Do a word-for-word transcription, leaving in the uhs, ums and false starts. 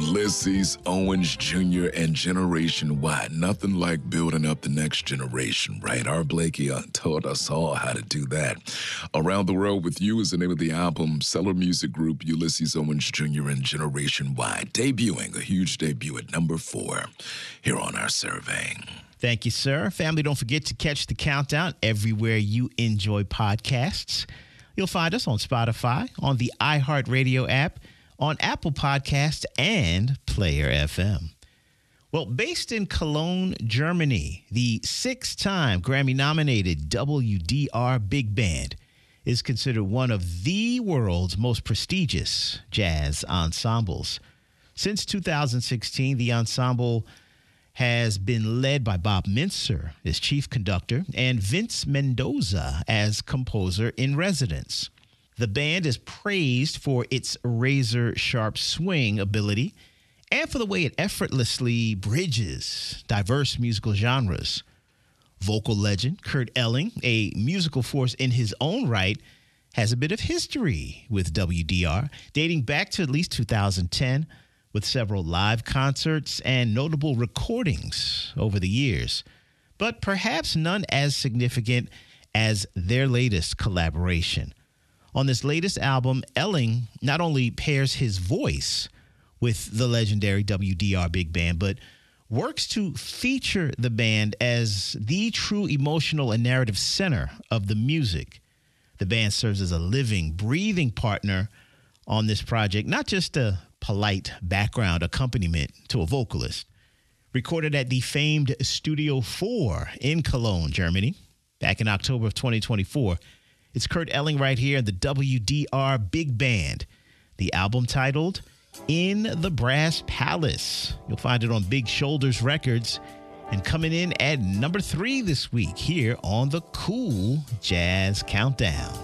Ulysses Owens Junior and Generation Y. Nothing like building up the next generation, right? Our Blakey uh, taught us all how to do that. Around the World with You is the name of the album. Stellar music group Ulysses Owens Junior and Generation Y. Debuting, a huge debut at number four here on our survey. Thank you, sir. Family, don't forget to catch the countdown everywhere you enjoy podcasts. You'll find us on Spotify, on the iHeartRadio app, on Apple Podcasts, and Player F M. Well, based in Cologne, Germany, the six-time Grammy-nominated W D R Big Band is considered one of the world's most prestigious jazz ensembles. Since two thousand sixteen, the ensemble has been led by Bob Mintzer as chief conductor and Vince Mendoza as composer in residence. The band is praised for its razor-sharp swing ability and for the way it effortlessly bridges diverse musical genres. Vocal legend Kurt Elling, a musical force in his own right, has a bit of history with W D R, dating back to at least two thousand ten, with several live concerts and notable recordings over the years, but perhaps none as significant as their latest collaboration. On this latest album, Elling not only pairs his voice with the legendary W D R Big Band, but works to feature the band as the true emotional and narrative center of the music. The band serves as a living, breathing partner on this project, not just a polite background accompaniment to a vocalist. Recorded at the famed Studio four in Cologne, Germany, back in October of twenty twenty-four, it's Kurt Elling right here in the W D R Big Band. The album titled In the Brass Palace. You'll find it on Big Shoulders Records, and coming in at number three this week here on the Cool Jazz Countdown.